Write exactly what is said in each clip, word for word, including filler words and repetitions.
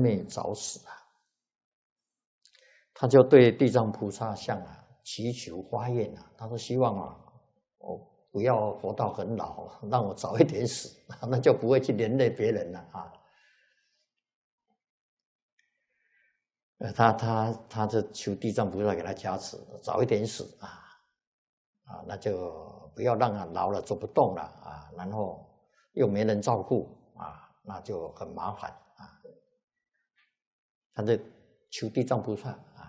妹早死啊，他就对地藏菩萨像啊祈求发愿啊，他说希望啊我不要活到很老，让我早一点死，那就不会去连累别人了啊。呃，他他他就求地藏菩萨给他加持，早一点死啊啊，那就不要让他老了走不动了啊，然后又没人照顾啊，那就很麻烦啊。他就求地藏菩萨啊。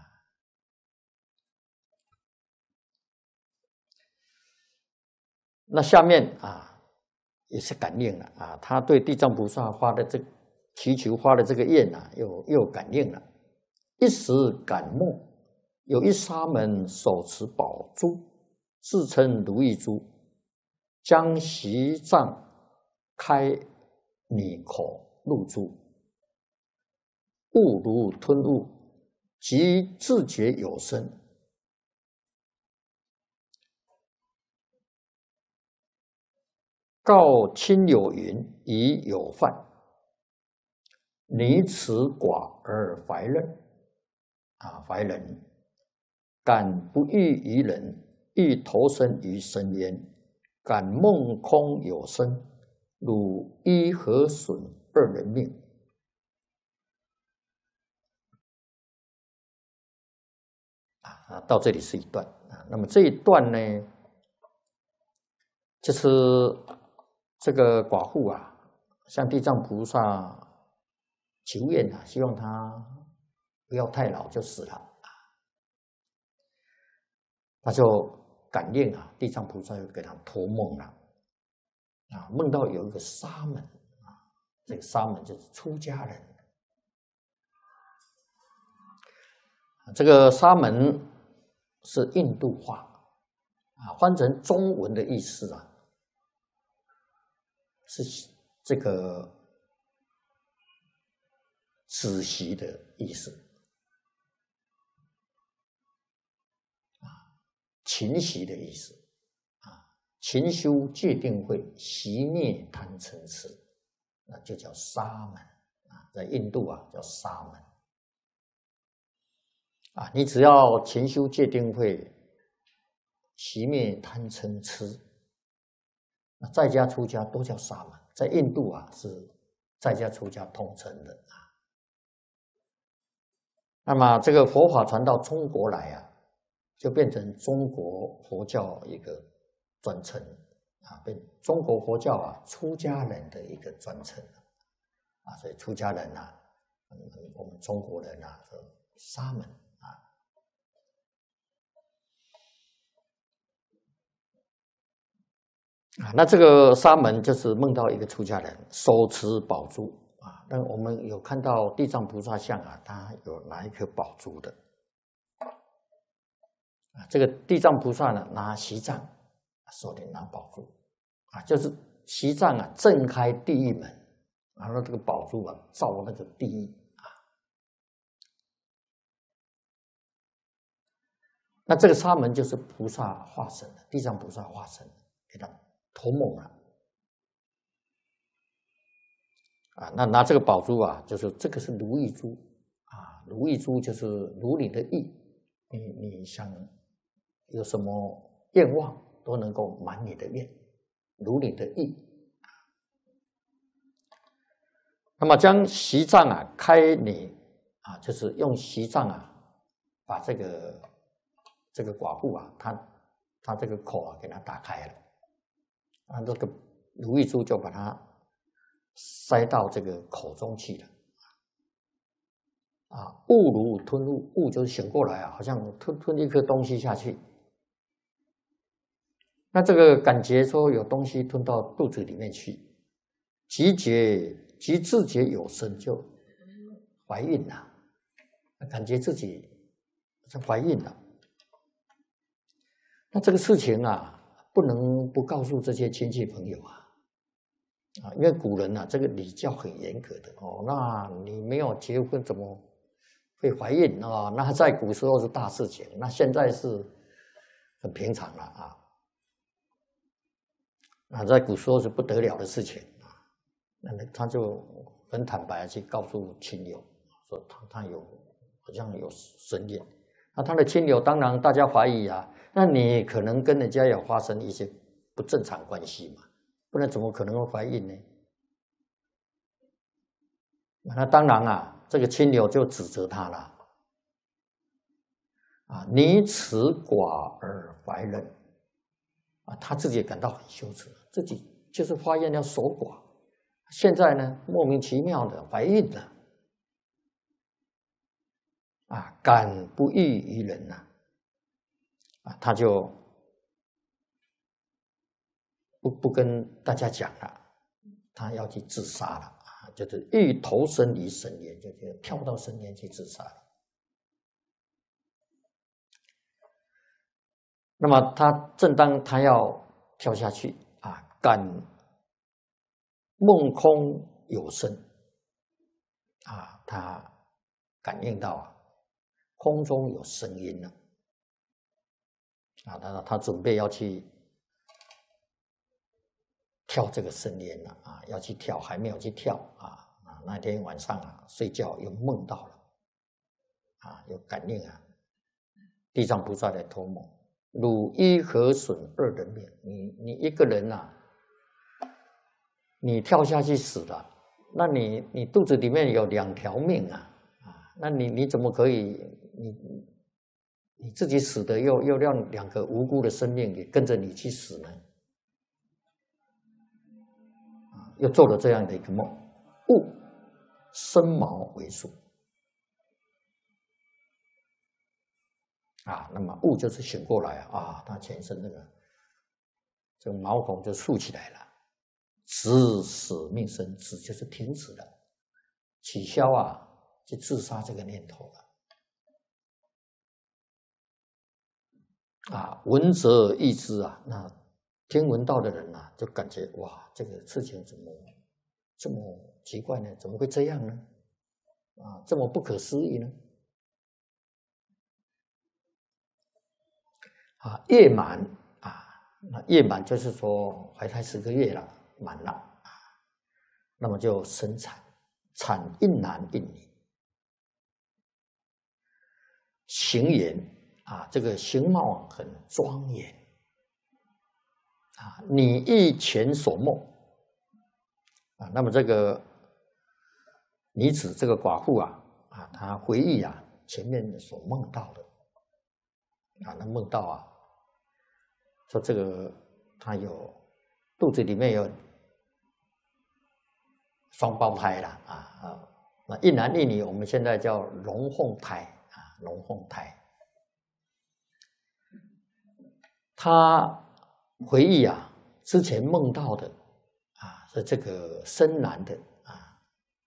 那下面啊也是感应了啊，他对地藏菩萨发的这祈求发的这个愿啊，又又感应了。一时感梦，有一沙门手持宝珠，自称如意珠，将席帐开你口入珠，物如吞物，即自觉有声。告亲友云：已有犯，你此寡而怀任。啊，怀人，敢不欲于人，欲投身于深渊，敢梦空有声，汝依何损二人命？啊，到这里是一段啊。那么这一段呢，就是这个寡妇啊，向地藏菩萨求愿啊，希望他不要太老就死了啊。他就感应啊，地藏菩萨又给他托梦了啊，梦到有一个沙门啊，这个沙门就是出家人。这个沙门是印度话啊，翻成中文的意思啊，是这个子息的意思。勤习的意思啊，勤修戒定慧，息灭贪嗔痴，那就叫沙门啊，在印度啊叫沙门啊。你只要勤修戒定慧，息灭贪嗔痴，那在家出家都叫沙门。在印度啊是在家出家统称的啊。那么这个佛法传到中国来啊，就变成中国佛教一个专称啊，变中国佛教啊出家人的一个专称啊，所以出家人啊，我们中国人啊说沙门啊。啊，那这个沙门就是梦到一个出家人手持宝珠啊，但我们有看到地藏菩萨像啊，他有拿一颗宝珠的。这个地藏菩萨呢，拿席帐，手里拿宝珠，啊，就是席帐啊，震开地狱门，然后这个宝珠啊，照那个地狱啊。那这个沙门就是菩萨化身的，地藏菩萨化身，给他托梦了。啊，那拿这个宝珠啊，就是这个是如意珠啊，如意珠就是如你的意，你你想。有什么愿望都能够满你的愿，如你的意。那么将席帐啊开你啊，就是用席帐啊，把这个这个寡妇啊，她她这个口啊给她打开了，啊，这个如意珠就把它塞到这个口中去了。啊，物如吞物，物就是醒过来啊，好像吞吞一颗东西下去。那这个感觉说有东西吞到肚子里面去，即觉即自觉有生，就怀孕了，感觉自己是怀孕了。那这个事情啊，不能不告诉这些亲戚朋友啊，啊，因为古人啊，这个礼教很严格的哦。那你没有结婚怎么会怀孕啊？那在古时候是大事情，那现在是很平常了啊。啊，在古时候是不得了的事情啊，那他就很坦白去告诉亲友， 说他他有好像有神验。那他的亲友当然大家怀疑啊，那你可能跟人家有发生一些不正常关系嘛，不然怎么可能会怀孕呢？那当然啊，这个亲友就指责他了。啊，你此寡而怀孕，啊，他自己也感到很羞耻，自己就是发愿要守寡，现在呢莫名其妙的怀孕了，啊，敢不义于人呐，啊，他就不不跟大家讲了，他要去自杀了啊，就是欲投身于深渊，就就跳到深渊去自杀了。那么他正当他要跳下去啊，感梦空有声啊，他感应到啊，空中有声音了啊，他他准备要去跳这个深渊了啊，要去跳，还没有去跳啊啊，那天晚上啊睡觉又梦到了啊，有感应啊，地藏菩萨来托梦。汝一何损二人命？你你一个人呐、啊，你跳下去死了，那你你肚子里面有两条命啊啊，那你你怎么可以你你自己死的又又让两个无辜的生命也跟着你去死呢？啊，又做了这样的一个梦，物生毛为数。啊，那么悟就是醒过来啊，他全身那个这个毛孔就竖起来了，止死命生，止就是停止了，取消啊，去自杀这个念头了。啊，闻者亦知啊，那听闻到的人啊，就感觉哇，这个事情怎么这么奇怪呢？怎么会这样呢？啊，这么不可思议呢？啊，月满啊，那月满就是说怀胎十个月了，满了啊，那么就生产，产一男一女，形颜啊，这个形貌很庄严啊，你忆前所梦啊，那么这个女子这个寡妇啊啊，她回忆啊前面所梦到的啊，那梦到啊。说这个他有肚子里面有双胞胎了啊啊，那一男一女，我们现在叫龙凤胎啊，龙凤胎。他回忆啊，之前梦到的啊，是这个深蓝的啊，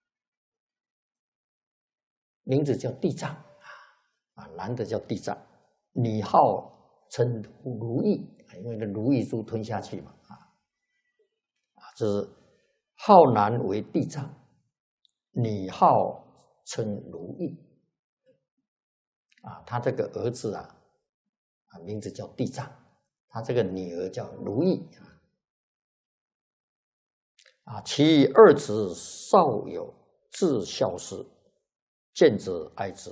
名字叫地藏啊啊，男的叫地藏，女号称如意。因为那如意珠吞下去嘛，啊啊，这是号男为地藏，女号称如意，啊，他这个儿子啊，啊名字叫地藏，他这个女儿叫如意啊，啊，其二子少有至孝师，见者哀之。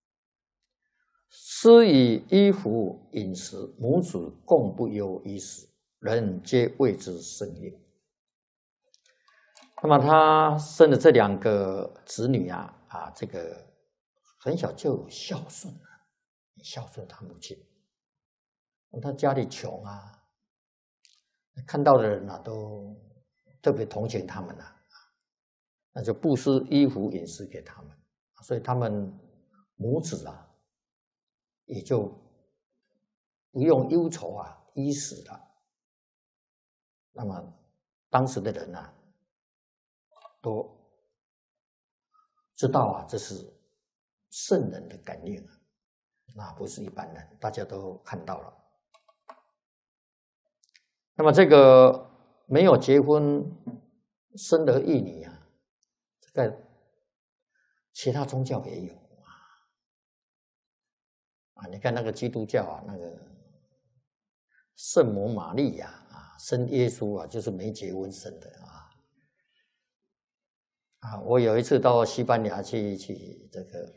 施以衣服饮食，母子共不忧于死，人皆为之甚悦。那么他生的这两个子女啊，啊，这个很小就有孝顺了，孝顺他母亲。他家里穷啊，看到的人啊都特别同情他们啊，那就布施衣服饮食给他们，所以他们母子啊。也就不用忧愁啊，衣食了。那么当时的人啊，都知道啊，这是圣人的感应啊，那不是一般人，大家都看到了。那么这个没有结婚生儿育女啊，这个其他宗教也有。啊，你看那个基督教啊，那个圣母玛利亚啊，生耶稣啊，就是没结婚生的啊。 啊，我有一次到西班牙去去这个